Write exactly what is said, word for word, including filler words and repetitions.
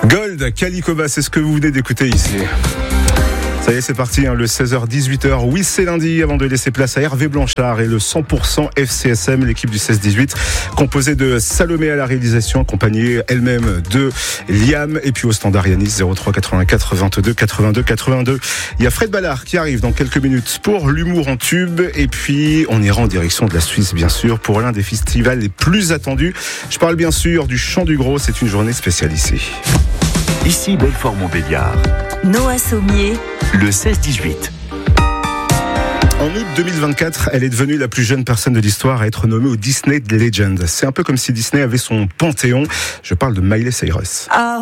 Gold, Kalikova, c'est ce que vous venez d'écouter ici. Ça y est, c'est parti, hein, le seize heures dix-huit heures. Oui, c'est lundi, avant de laisser place à Hervé Blanchard et le cent pour cent F C S M, l'équipe du seize dix-huit, composée de Salomé à la réalisation, accompagnée elle-même de Liam, et puis au standard Yanis, zéro trois quatre-vingt-quatre vingt-deux quatre-vingt-deux quatre-vingt-deux. Il y a Fred Ballard qui arrive dans quelques minutes pour l'humour en tube, et puis on ira en direction de la Suisse, bien sûr, pour l'un des festivals les plus attendus. Je parle bien sûr du Chant du Gros, c'est une journée spéciale ici. Ici Belfort-Montbéliard. Noah Sommier. Le seize dix-huit. En août deux mille vingt-quatre, elle est devenue la plus jeune personne de l'histoire à être nommée au Disney Legend. C'est un peu comme si Disney avait son panthéon. Je parle de Miley Cyrus. Ah.